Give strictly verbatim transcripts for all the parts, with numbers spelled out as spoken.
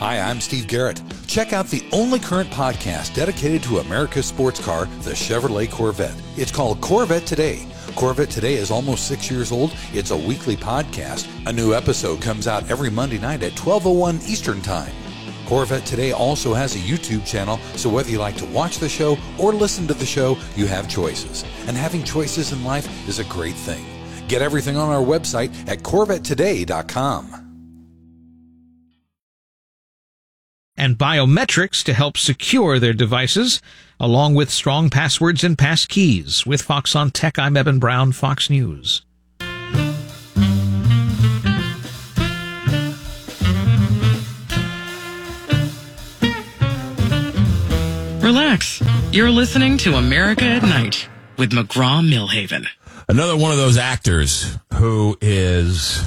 Hi, I'm Steve Garrett. Check out the only current podcast dedicated to America's sports car, the Chevrolet Corvette. It's called Corvette Today. Corvette Today is almost six years old. It's a weekly podcast. A new episode comes out every Monday night at twelve oh one Eastern Time. Corvette Today also has a YouTube channel, so whether you like to watch the show or listen to the show, you have choices. And having choices in life is a great thing. Get everything on our website at corvette today dot com. And biometrics to help secure their devices, along with strong passwords and passkeys. With Fox on Tech, I'm Eben Brown, Fox News. Relax. You're listening to America at Night with McGraw-Millhaven. Another one of those actors who is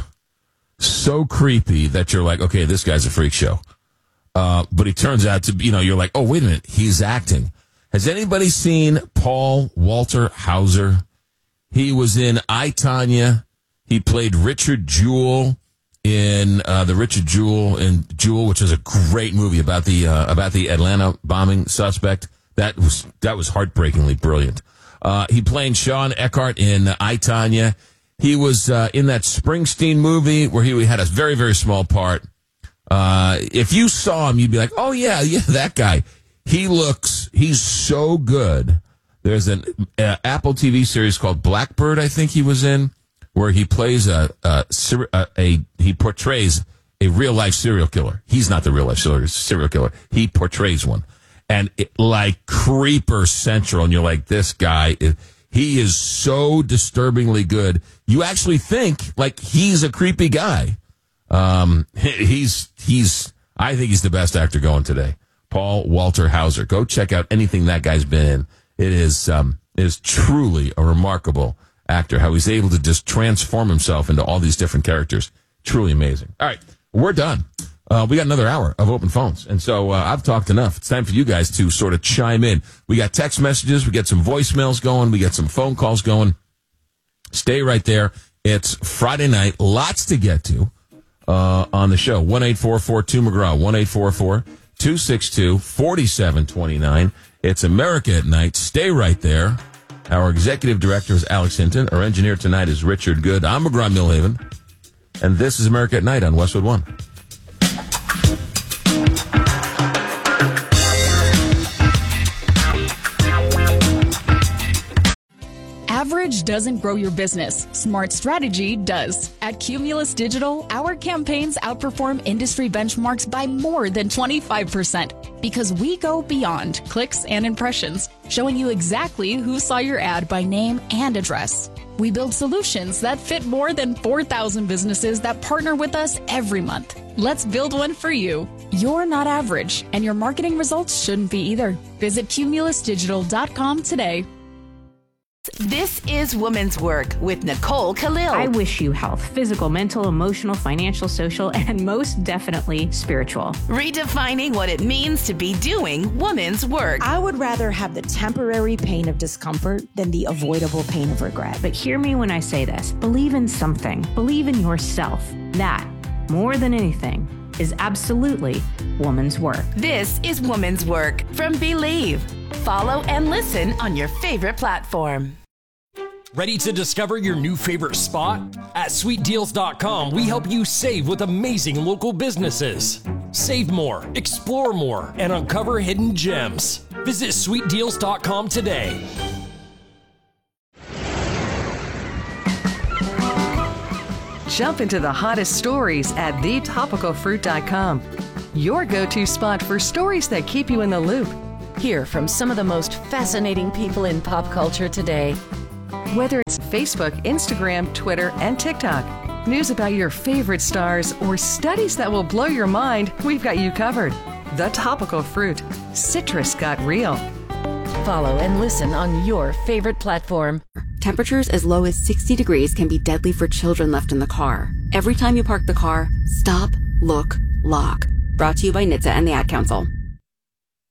so creepy that you're like, okay, this guy's a freak show. Uh, but he turns out to be, you know, you're like, oh, wait a minute, he's acting. Has anybody seen Paul Walter Hauser? He was in I, Tonya. He played Richard Jewell in uh, the Richard Jewell in Jewel, which is a great movie about the uh, about the Atlanta bombing suspect. That was that was heartbreakingly brilliant. Uh, he played Sean Eckhart in I, Tonya. He was uh, in that Springsteen movie where he had a very, very small part. Uh, if you saw him, you'd be like, oh, yeah, yeah, that guy. He looks, he's so good. There's an uh, Apple T V series called Blackbird, I think he was in, where he plays a, a, a, a he portrays a real-life serial killer. He's not the real-life serial killer. He portrays one. And it, like Creeper Central, and you're like, this guy, is, he is so disturbingly good. You actually think, like, he's a creepy guy. Um, he's, he's, I think he's the best actor going today. Paul Walter Hauser. Go check out anything that guy's been in. It is, um, it is truly a remarkable actor, how he's able to just transform himself into all these different characters. Truly amazing. All right. We're done. Uh, we got another hour of open phones. And so, uh, I've talked enough. It's time for you guys to sort of chime in. We got text messages. We got some voicemails going. We got some phone calls going. Stay right there. It's Friday night. Lots to get to. Uh, on the show, one eight four four two McGraw, one eight four four two six two four seven two nine. It's America at Night. Stay right there. Our executive director is Alex Hinton. Our engineer tonight is Richard Good. I'm McGraw-Millhaven. And this is America at Night on Westwood One. Average doesn't grow your business. Smart strategy does. At Cumulus Digital, our campaigns outperform industry benchmarks by more than twenty-five percent because we go beyond clicks and impressions, showing you exactly who saw your ad by name and address. We build solutions that fit more than four thousand businesses that partner with us every month. Let's build one for you. You're not average, and your marketing results shouldn't be either. Visit cumulus digital dot com today. This is Woman's Work with Nicole Khalil. I wish you health, physical, mental, emotional, financial, social, and most definitely spiritual. Redefining what it means to be doing woman's work. I would rather have the temporary pain of discomfort than the avoidable pain of regret. But hear me when I say this. Believe in something. Believe in yourself. That, more than anything, is absolutely woman's work. This is Woman's Work from Believe. Follow and listen on your favorite platform. Ready to discover your new favorite spot? At sweet deals dot com, we help you save with amazing local businesses. Save more, explore more, and uncover hidden gems. Visit sweet deals dot com today. Jump into the hottest stories at the topical fruit dot com. Your go-to spot for stories that keep you in the loop. Hear from some of the most fascinating people in pop culture today. Whether it's Facebook, Instagram, Twitter, and TikTok, news about your favorite stars, or studies that will blow your mind, we've got you covered. The Topical Fruit. Citrus got real. Follow and listen on your favorite platform. Temperatures as low as sixty degrees can be deadly for children left in the car. Every time you park the car, stop, look, lock. Brought to you by N H T S A and the Ad Council.